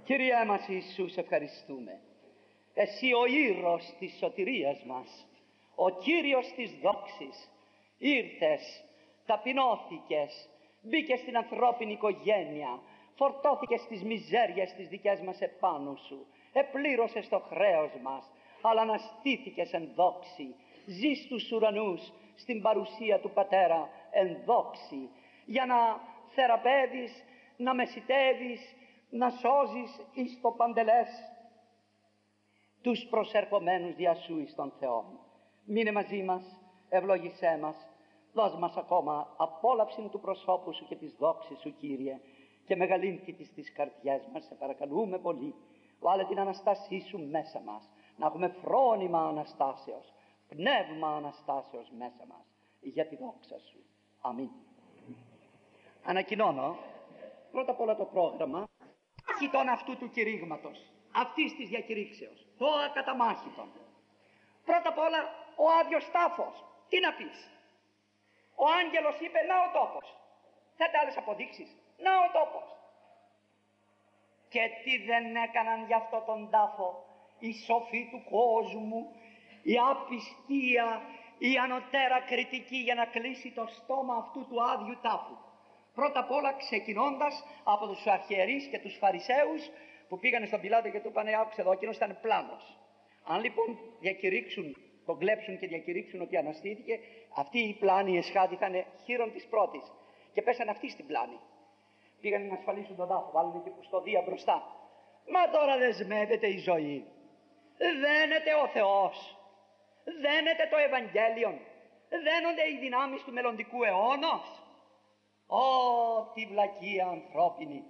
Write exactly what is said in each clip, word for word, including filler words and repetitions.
Κύριέ μας Ιησού, σε ευχαριστούμε. Εσύ ο ήρωας της σωτηρίας μας, ο Κύριος της δόξης, ήρθες, ταπεινώθηκες, μπήκες στην ανθρώπινη οικογένεια, φορτώθηκες τις μιζέριες τις δικές μας επάνω σου, επλήρωσες το χρέος μας, αλλά αναστήθηκες εν δόξη, ζεις στους ουρανούς στην παρουσία του Πατέρα εν δόξη, για να θεραπεύεις, να μεσιτεύεις, να σώζεις εις το παντελές τους προσερχομένους δια σου εις τον Θεό. Μείνε μαζί μας, ευλόγησέ μας, δώσ' μας ακόμα απόλαυση του προσώπου σου και της δόξης σου, Κύριε, και μεγαλύνθητης τις καρδιές μας, σε παρακαλούμε πολύ. Βάλε την Αναστάσή σου μέσα μας, να έχουμε φρόνημα Αναστάσεως, πνεύμα Αναστάσεως μέσα μας, για τη δόξα σου. Αμήν. Ανακοινώνω πρώτα απ' όλα το πρόγραμμα μάχητον αυτού του κηρύγματος, αυτής της διακηρύξεως, το ακαταμάχητον. Πρώτα απ' όλα ο άδειος τάφος. Τι να πεις? Ο άγγελος είπε να ο τόπος. Θέλετε άλλες αποδείξεις? Να ο τόπος. Και τι δεν έκαναν για αυτό τον τάφο οι σοφοί του κόσμου, η απιστία, η ανωτέρα κριτική, για να κλείσει το στόμα αυτού του άδειου τάφου. Πρώτα απ' όλα ξεκινώντας από τους αρχιερείς και τους φαρισαίους που πήγανε στον Πιλάτο και του είπανε, άκουσε εδώ, εκείνος ήταν πλάνος. Αν λοιπόν διακηρύξουν, τον κλέψουν και διακηρύξουν ότι αναστήθηκε, αυτοί οι πλάνοι εσχάτοι ήταν χείρον της πρώτης και πέσανε αυτοί στην πλάνη. Πήγανε να ασφαλίσουν τον τάφο, βάλανε και κουστοδία μπροστά. Μα τώρα δεσμεύεται η ζωή, δένεται ο Θεός, δένεται το Ευαγγέλιο, δένονται οι δυνάμεις του μελλοντικού αιώνος. Ω, τη βλακεία ανθρώπινη!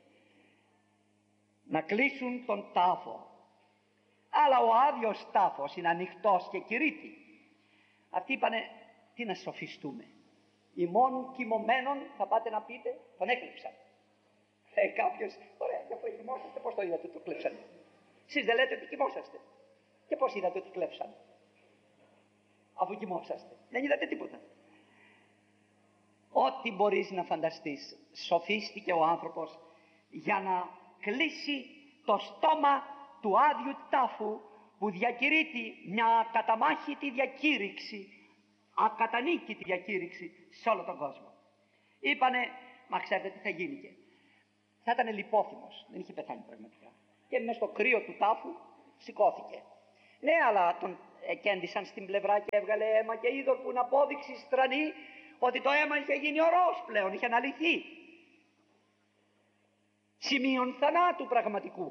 Να κλείσουν τον τάφο. Αλλά ο άδειος τάφος είναι ανοιχτός και κηρύττει. Αυτοί είπανε, τι να σοφιστούμε, ημών κοιμωμένων θα πάτε να πείτε, τον έκλειψαν. Ε, κάποιος, ωραία, και αφού κοιμόσαστε, πώς το είδατε το κλέψαν? Εσείς δεν λέτε ότι κοιμόσαστε? Και πώς είδατε ότι κλέψαν, αφού κοιμόσαστε? Δεν είδατε τίποτα. Ό,τι μπορείς να φανταστείς, σοφίστηκε ο άνθρωπος για να κλείσει το στόμα του άδειου τάφου που διακηρύττει μια ακαταμάχητη διακήρυξη, ακατανίκητη διακήρυξη σε όλο τον κόσμο. Είπανε, μα ξέρετε τι θα γίνει? Και θα ήταν λιπόθυμος, δεν είχε πεθάνει πραγματικά, και μες στο κρύο του τάφου σηκώθηκε. Ναι, αλλά τον εκέντησαν στην πλευρά και έβγαλε αίμα και είδο που είναι απόδειξη στρανή ότι το αίμα είχε γίνει ορός πλέον, είχε αναλυθεί. Σημείων θανάτου πραγματικού.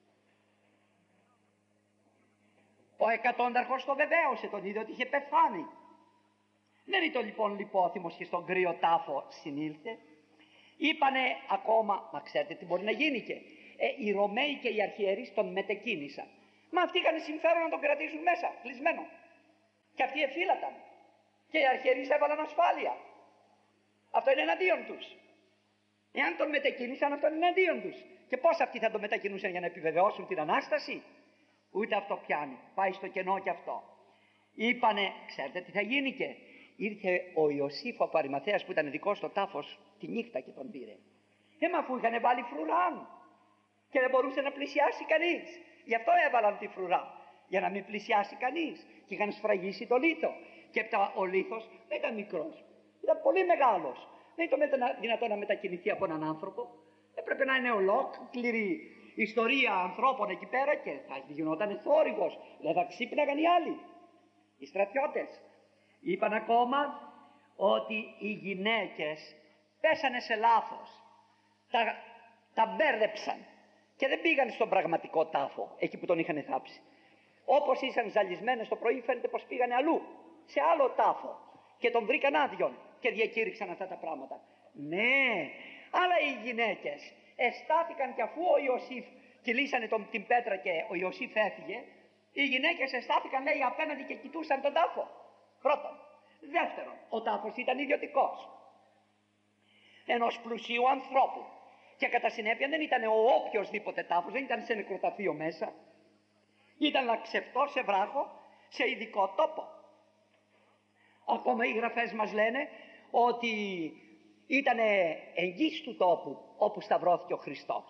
Ο εκατόνταρχος το βεβαίωσε, τον είδε ότι είχε πεθάνει. Δεν ήταν λοιπόν λιπόθυμος και στον κρύο τάφο συνήλθε. Είπανε ακόμα, μα ξέρετε τι μπορεί να γίνει? Και ε, οι Ρωμαίοι και οι αρχιερείς τον μετεκίνησαν. Μα αυτοί είχαν συμφέρον να τον κρατήσουν μέσα, κλεισμένο. Και αυτοί εφύλαταν. Και οι αρχιερείς έβαλαν ασφάλεια. Αυτό είναι εναντίον τους. Εάν τον μετακίνησαν, αυτό είναι εναντίον τους. Και πώς αυτοί θα τον μετακινούσαν για να επιβεβαιώσουν την Ανάσταση? Ούτε αυτό πιάνει. Πάει στο κενό και αυτό. Είπανε, ξέρετε τι θα γίνει? Και ήρθε ο Ιωσήφ από Αριμαθέας που ήταν δικός στο τάφος τη νύχτα και τον πήρε. Ε, μα αφού είχαν βάλει φρουράν και δεν μπορούσε να πλησιάσει κανείς, γι' αυτό έβαλαν τη φρουρά, για να μην πλησιάσει κανείς, και είχαν σφραγίσει το λίθο. Και έπειτα ο λίθος δεν ήταν μικρός, ήταν πολύ μεγάλος. Δεν ήταν δυνατό να μετακινηθεί από έναν άνθρωπο. Έπρεπε να είναι ολόκληρη ιστορία ανθρώπων εκεί πέρα και θα γινόταν θόρυβος. Δεν θα ξύπναγαν οι άλλοι, οι στρατιώτες. Είπαν ακόμα ότι οι γυναίκες πέσανε σε λάθος, τα, τα μπέρδεψαν και δεν πήγαν στον πραγματικό τάφο, εκεί που τον είχαν θάψει. Όπως ήσαν ζαλισμένες το πρωί, φαίνεται πως πήγανε αλλού, σε άλλο τάφο, και τον βρήκαν άδειον και διακήρυξαν αυτά τα πράγματα. Ναι, αλλά οι γυναίκες εστάθηκαν, και αφού ο Ιωσήφ κυλήσανε τον, την πέτρα και ο Ιωσήφ έφυγε, οι γυναίκες εστάθηκαν, λέει, απέναντι και κοιτούσαν τον τάφο. Πρώτον. Δεύτερον, ο τάφος ήταν ιδιωτικός ενός πλουσίου ανθρώπου και κατά συνέπεια δεν ήταν ο οποιοσδήποτε τάφος, δεν ήταν σε νεκροταφείο μέσα, ήταν λαξευτό σε βράχο, σε ειδικό τόπο. Ακόμα οι γραφές μας λένε ότι ήταν εγγύς του τόπου όπου σταυρώθηκε ο Χριστός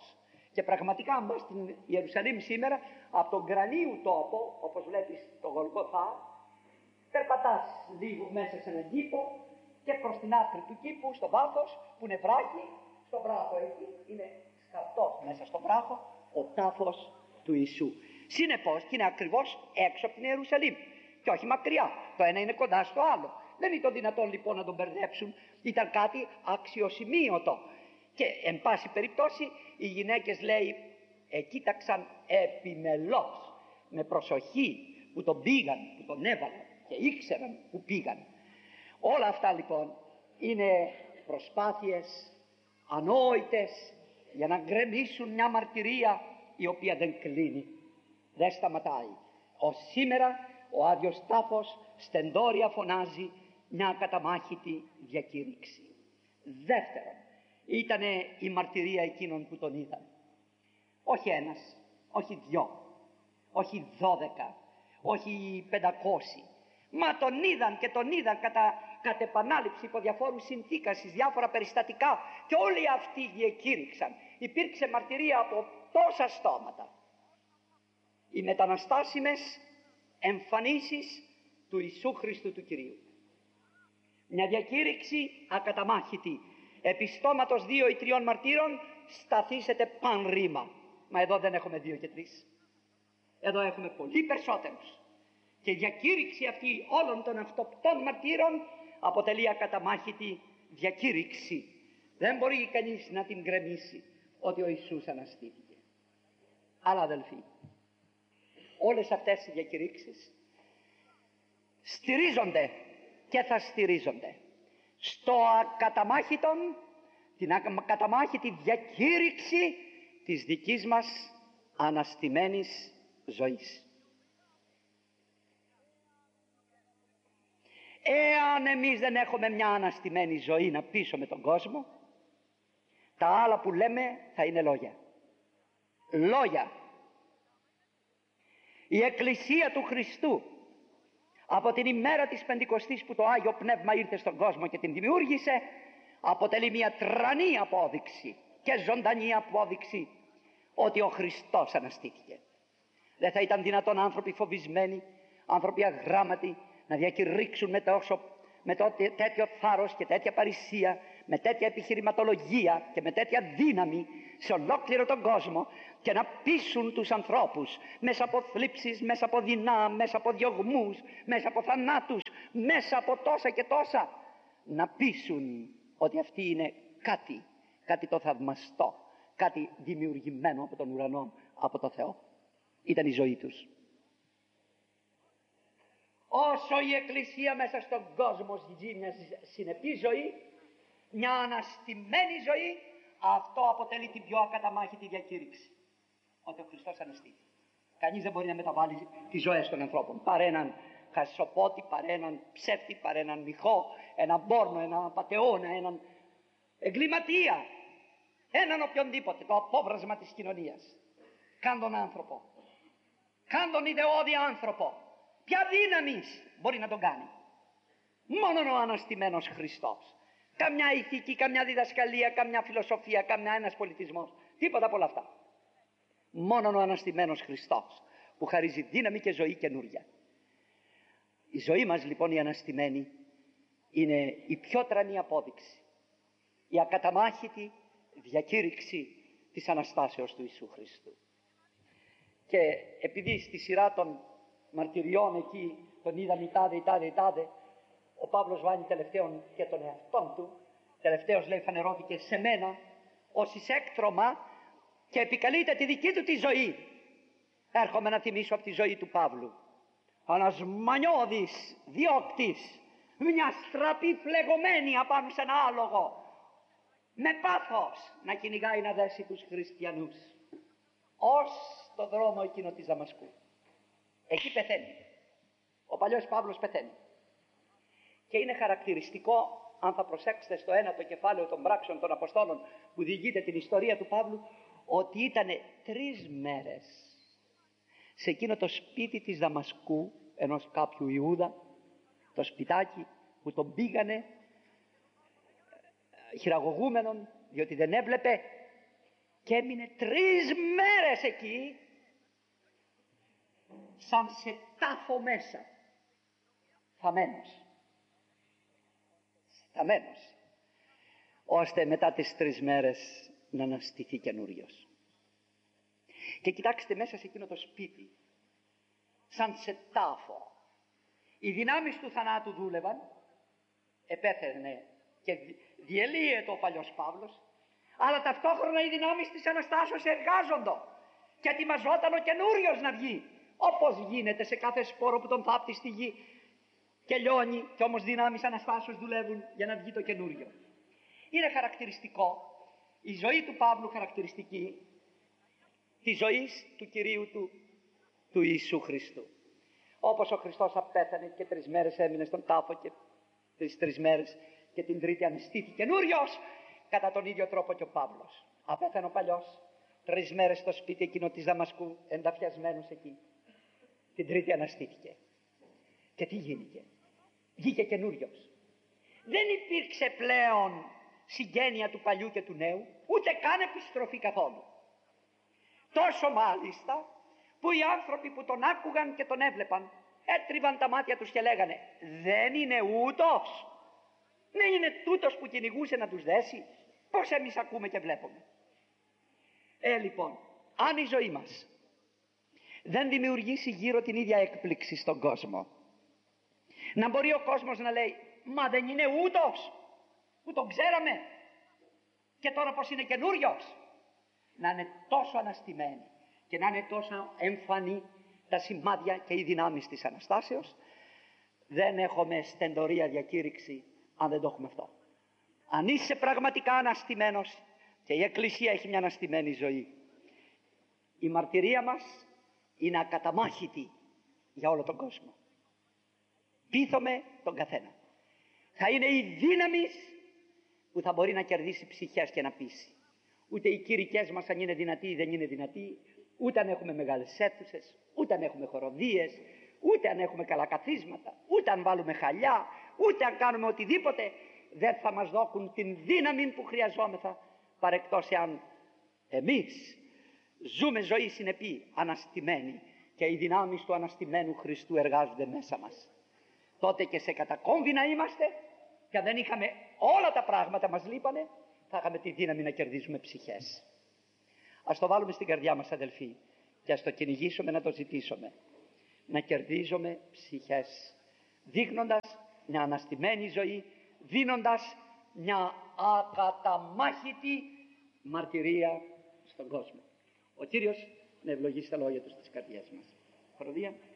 Και πραγματικά αν πας στην Ιερουσαλήμ σήμερα, από τον κρανίου τόπο, όπως βλέπεις το Γολγοθά, περπατάς λίγο μέσα σε έναν κήπο και προς την άκρη του κήπου, στο βάθος που είναι βράχη, στο βράχο εκεί, είναι σκαρτός μέσα στο βράχο, ο τάφος του Ιησού. Συνεπώς και είναι ακριβώς έξω από την Ιερουσαλήμ και όχι μακριά, το ένα είναι κοντά στο άλλο. Δεν ήταν δυνατόν λοιπόν να τον μπερδέψουν, ήταν κάτι αξιοσημείωτο. Και εν πάση περιπτώσει οι γυναίκες, λέει, ε, κοίταξαν επιμελώς, με προσοχή, που τον πήγαν, που τον έβαλαν και ήξεραν που πήγαν. Όλα αυτά λοιπόν είναι προσπάθειες ανόητες για να γκρεμίσουν μια μαρτυρία η οποία δεν κλείνει, δεν σταματάει. Ως σήμερα ο Άδειος Τάφος στεντόρια φωνάζει μια ακαταμάχητη διακήρυξη. Δεύτερον, ήτανε η μαρτυρία εκείνων που τον είδαν. Όχι ένας, όχι δυο, όχι δώδεκα, όχι πεντακόσι. Μα τον είδαν και τον είδαν κατά, κατ' επανάληψη υπό διαφόρους συνθήκασης, διάφορα περιστατικά, και όλοι αυτοί διακήρυξαν. Υπήρξε μαρτυρία από τόσα στόματα. Οι μεταναστάσιμες εμφανίσεις του Ιησού Χριστού του Κυρίου. Μια διακήρυξη ακαταμάχητη. Επί στόματος δύο ή τριών μαρτύρων σταθήσετε παν ρήμα. Μα εδώ δεν έχουμε δύο και τρεις. Εδώ έχουμε πολύ περισσότερους. Και η διακήρυξη αυτή όλων των αυτοπτών μαρτύρων αποτελεί ακαταμάχητη διακήρυξη. Δεν μπορεί κανείς να την γκρεμίσει ότι ο Ιησούς αναστήθηκε. Αλλά αδελφοί, όλες αυτές οι διακηρύξεις στηρίζονται και θα στηρίζονται στο ακαταμάχητον, την ακαταμάχητη διακήρυξη της δικής μας αναστημένης ζωής. Εάν εμείς δεν έχουμε μια αναστημένη ζωή να πείσουμε τον κόσμο, τα άλλα που λέμε θα είναι λόγια. Λόγια. Η Εκκλησία του Χριστού από την ημέρα της Πεντηκοστής που το Άγιο Πνεύμα ήρθε στον κόσμο και την δημιούργησε, αποτελεί μια τρανή απόδειξη και ζωντανή απόδειξη ότι ο Χριστός αναστήθηκε. Δεν θα ήταν δυνατόν άνθρωποι φοβισμένοι, άνθρωποι αγράμματοι να διακηρύξουν με, τόσο, με το, τέτοιο θάρρος και τέτοια παρησία, με τέτοια επιχειρηματολογία και με τέτοια δύναμη σε ολόκληρο τον κόσμο και να πείσουν τους ανθρώπους μέσα από θλίψεις, μέσα από δεινά, μέσα από διωγμούς, μέσα από θανάτους, μέσα από τόσα και τόσα, να πείσουν ότι αυτή είναι κάτι, κάτι το θαυμαστό, κάτι δημιουργημένο από τον ουρανό, από το Θεό. Ήταν η ζωή τους. Όσο η Εκκλησία μέσα στον κόσμο ζει μια συνεπή ζωή, μια αναστημένη ζωή, αυτό αποτελεί την πιο ακαταμάχητη διακήρυξη. Ότι ο Χριστός αναστήθηκε. Κανείς δεν μπορεί να μεταβάλει τις ζωές των ανθρώπων. Παρά έναν χασοπότη, παρά έναν ψεύτη, παρά έναν μυχό, έναν πόρνο, έναν πατεώνα, έναν εγκληματία, έναν οποιονδήποτε, το απόβρασμα της κοινωνίας. Κάν τον άνθρωπο, κάν τον ιδεώδη άνθρωπο, ποια δύναμη μπορεί να τον κάνει? Μόνον ο αναστημένος Χριστός. Καμιά ηθική, καμιά διδασκαλία, καμιά φιλοσοφία, καμιά ένας πολιτισμός, τίποτα από όλα αυτά. Μόνον ο αναστημένος Χριστός που χαρίζει δύναμη και ζωή καινούρια. Η ζωή μας λοιπόν η αναστημένη είναι η πιο τρανή απόδειξη, η ακαταμάχητη διακήρυξη της Αναστάσεως του Ιησού Χριστού. Και επειδή στη σειρά των μαρτυριών εκεί τον είδαμε τάδε, τάδε, τάδε, ο Παύλος βάνει τελευταίον και τον εαυτόν του, τελευταίος λέει φανερώθηκε σε μένα ως εισέκτρωμα και επικαλείται τη δική του τη ζωή. Έρχομαι να θυμίσω από τη ζωή του Παύλου. Ένας μανιώδης διώκτης, μια στραπή φλεγωμένη απάνω σε ένα άλογο, με πάθος να κυνηγάει να δέσει τους χριστιανούς ως το δρόμο εκείνο της Δαμασκού. Εκεί πεθαίνει. Ο παλιός Παύλος πεθαίνει. Και είναι χαρακτηριστικό, αν θα προσέξετε στο ένατο κεφάλαιο των πράξεων των Αποστόλων που διηγείται την ιστορία του Παύλου, ότι ήταν τρεις μέρες σε εκείνο το σπίτι της Δαμασκού, ενός κάποιου Ιούδα, το σπιτάκι που τον πήγανε χειραγωγούμενον, διότι δεν έβλεπε, και έμεινε τρεις μέρες εκεί, σαν σε τάφο μέσα, θαμμένος, θαμμένος, ώστε μετά τις τρεις μέρες να αναστηθεί καινούριος. Και κοιτάξτε, μέσα σε εκείνο το σπίτι, σαν σε τάφο, οι δυνάμεις του θανάτου δούλευαν, επέθαινε και διελύεται ο παλιός Παύλος, αλλά ταυτόχρονα οι δυνάμεις της Αναστάσεως εργάζονται και ετοιμαζόταν ο καινούριος να βγει, όπως γίνεται σε κάθε σπόρο που τον θάπτει στη γη και λιώνει, και όμως δυνάμεις Αναστάσεως δουλεύουν για να βγει το καινούριο. Είναι χαρακτηριστικό η ζωή του Παύλου, χαρακτηριστική τη ζωής του Κυρίου του, του Ιησού Χριστού. Όπως ο Χριστός απέθανε και τρεις μέρες έμεινε στον τάφο και τις τρεις μέρες και την τρίτη αναστήθηκε καινούριος, κατά τον ίδιο τρόπο και ο Παύλος. Απέθανε ο παλιός, τρεις μέρες στο σπίτι εκείνο της Δαμασκού, ενταφιασμένος εκεί. Την τρίτη αναστήθηκε. Και τι γίνηκε? Βγήκε καινούριος. Δεν υπήρξε πλέον συγγένεια του παλιού και του νέου, ούτε καν επιστροφή καθόλου. Τόσο μάλιστα που οι άνθρωποι που τον άκουγαν και τον έβλεπαν έτριβαν τα μάτια τους και λέγανε, δεν είναι ούτως? Δεν είναι τούτος που κυνηγούσε να τους δέσει? Πώς εμείς ακούμε και βλέπουμε? Ε, λοιπόν, αν η ζωή μας δεν δημιουργήσει γύρω την ίδια έκπληξη στον κόσμο, να μπορεί ο κόσμος να λέει, μα δεν είναι ούτως που τον ξέραμε και τώρα πως είναι καινούριος, να είναι τόσο αναστημένοι και να είναι τόσο εμφανή τα σημάδια και οι δυνάμεις της Αναστάσεως, δεν έχουμε στεντορία διακήρυξη αν δεν το έχουμε αυτό. Αν είσαι πραγματικά αναστημένος, και η Εκκλησία έχει μια αναστημένη ζωή, η μαρτυρία μας είναι ακαταμάχητη για όλο τον κόσμο. Πείθομαι τον καθένα. Θα είναι η δύναμη που θα μπορεί να κερδίσει ψυχές και να πείσει. Ούτε οι κηρυκές μας αν είναι δυνατοί ή δεν είναι δυνατοί, ούτε αν έχουμε μεγάλες αίθουσες, ούτε αν έχουμε χοροδίες, ούτε αν έχουμε καλά καθίσματα, ούτε αν βάλουμε χαλιά, ούτε αν κάνουμε οτιδήποτε, δεν θα μας δώκουν την δύναμη που χρειαζόμεθα, παρεκτός εάν εμείς ζούμε ζωή συνεπή, αναστημένη, και οι δυνάμεις του αναστημένου Χριστού εργάζονται μέσα μας. Τότε και σε κατακόμβη να είμαστε, και αν δεν είχαμε όλα τα πράγματα μας λείπανε, θα είχαμε τη δύναμη να κερδίζουμε ψυχές. Ας το βάλουμε στην καρδιά μας, αδελφοί, και ας το κυνηγήσουμε, να το ζητήσουμε. Να κερδίζουμε ψυχές, δείχνοντας μια αναστημένη ζωή, δίνοντας μια ακαταμάχητη μαρτυρία στον κόσμο. Ο Κύριος να ευλογήσει τα λόγια του στις καρδιές μας. Προδία.